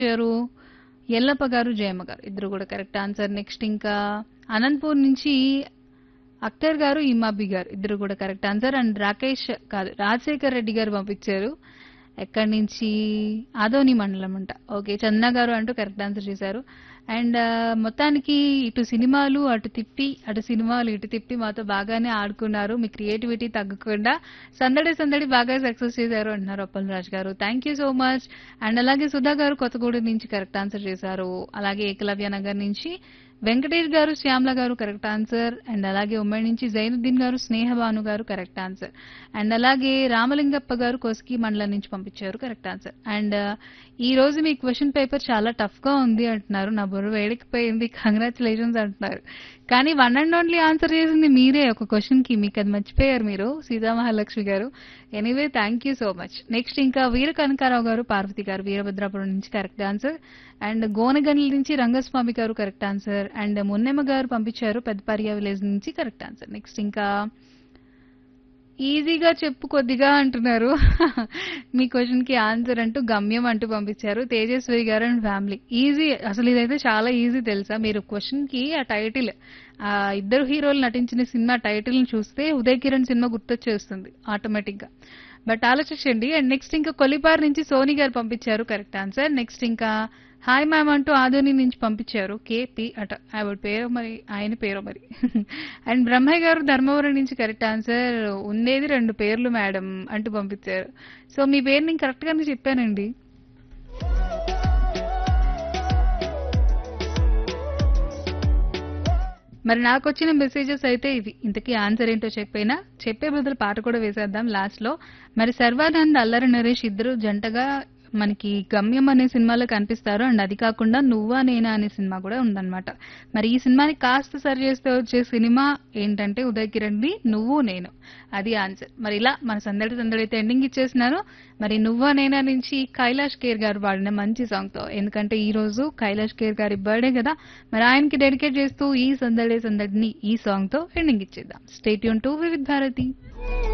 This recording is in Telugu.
పంపించారు ఎల్లప్ప గారు, జయమ్మ గారు ఇద్దరు కూడా కరెక్ట్ ఆన్సర్. నెక్స్ట్ ఇంకా అనంతపూర్ నుంచి అఖ్తర్ గారు, ఇమాబి గారు ఇద్దరు కూడా కరెక్ట్ ఆన్సర్. అండ్ రాకేష్ కాదు రాజశేఖర్ రెడ్డి గారు పంపించారు ఎక్కడి నుంచి, ఆదోని మండలం అంట. ఓకే, చందన గారు అంటూ కరెక్ట్ ఆన్సర్ చేశారు. అండ్ మొత్తానికి ఇటు సినిమాలు అటు తిప్పి, అటు సినిమాలు ఇటు తిప్పి మాతో బాగానే ఆడుకున్నారు. మీ క్రియేటివిటీ తగ్గకుండా సందడి సందడి బాగా సక్సెస్ చేశారు అంటున్నారు అప్పల్ రాజ్ గారు. Thank you so much. And అలాగే సుధా గారు కొత్తగూడెం నుంచి కరెక్ట్ ఆన్సర్ చేశారు. అలాగే ఏకలవ్య నగర్ నుంచి వెంకటేష్ గారు, శ్యామల గారు కరెక్ట్ ఆన్సర్. అండ్ అలాగే ఉమ్మడి నుంచి జైనుద్దీన్ గారు, స్నేహభాను గారు కరెక్ట్ ఆన్సర్. అండ్ అలాగే రామలింగప్ప గారు కోస్కి మండలం నుంచి పంపించారు కరెక్ట్ ఆన్సర్. అండ్ ఈ రోజు మీ క్వశ్చన్ పేపర్ చాలా టఫ్ గా ఉంది అంటున్నారు. నా బుర్ర వేడికిపోయింది, కంగ్రాచులేషన్స్ అంటున్నారు. కానీ వన్ అండ్ ఓన్లీ ఆన్సర్ చేసింది మీరే ఒక క్వశ్చన్ కి, మీకు అది మర్చిపోయారు మీరు, సీతామహాలక్ష్మి గారు. Anyway thank you so much. Next ఇంకా వీర కనకారావు గారు, పార్వతి గారు వీరభద్రాపురం నుంచి కరెక్ట్ ఆన్సర్. అండ్ గోనగండ్ల నుంచి రంగస్వామి గారు కరెక్ట్ ఆన్సర్. అండ్ మున్నెమ్మ గారు పంపించారు పెద్దపర్య విలేజ్ నుంచి కరెక్ట్ ఆన్సర్. నెక్స్ట్ ఇంకా ఈజీగా చెప్పు కొద్దిగా అంటున్నారు మీ క్వశ్చన్ కి ఆన్సర్ అంటూ గమ్యం అంటూ పంపించారు తేజస్వి గారు అండ్ ఫ్యామిలీ. ఈజీ, అసలు ఇదైతే చాలా ఈజీ తెలుసా. మీరు క్వశ్చన్ కి ఆ టైటిల్, ఆ ఇద్దరు హీరోలు నటించిన సినిమా టైటిల్ ని చూస్తే ఉదయ్ కిరణ్ సినిమా గుర్తొచ్చేస్తుంది ఆటోమేటిక్ గా. బట్ ఆలోచించండి. అండ్ నెక్స్ట్ ఇంకా కొలిపార్ నుంచి సోని గారు పంపించారు కరెక్ట్ ఆన్సర్. నెక్స్ట్ ఇంకా హాయ్ మ్యామ్ అంటూ ఆదోని నుంచి పంపించారు కేపీ అట, ఆవిడ పేరు మరి, ఆయన పేరు మరి. అండ్ బ్రహ్మయ్య గారు ధర్మవరం నుంచి కరెక్ట్ ఆన్సర్. ఉండేది 2 పేర్లు మేడం అంటూ పంపించారు. సో మీ పేరు నేను కరెక్ట్ గానే చెప్పానండి. మరి నాకు వచ్చిన మెసేజెస్ అయితే ఇవి. ఇంతకీ ఆన్సర్ ఏంటో చెప్పే బదులు పాట కూడా వేసేద్దాం లాస్ట్ లో. మరి సర్వానంద్, అల్లరి నరేష్ ఇద్దరు జంటగా మనకి గమ్యం అనే సినిమాలో కనిపిస్తారు. అండ్ అది కాకుండా నువ్వా నేనా అనే సినిమా కూడా ఉందన్నమాట. మరి ఈ సినిమాని కాస్త సరి చేస్తే వచ్చే సినిమా ఏంటంటే ఉదయ్ కిరణ్ ది నువ్వు నేను, అది ఆన్సర్. మరి ఇలా మన సందడి సందడి అయితే ఎండింగ్ ఇచ్చేసినాను. మరి నువ్వా నేనా నుంచి కైలాష్ కేర్ గారు పాడిన మంచి సాంగ్ తో, ఎందుకంటే ఈ రోజు కైలాష్ కేర్ గారి బర్త్డే కదా, మరి ఆయనకి డెడికేట్ చేస్తూ ఈ సందడిని ఈ సాంగ్ తో ఎండింగ్ ఇచ్చేద్దాం. Stay tune to Vividh Bharati.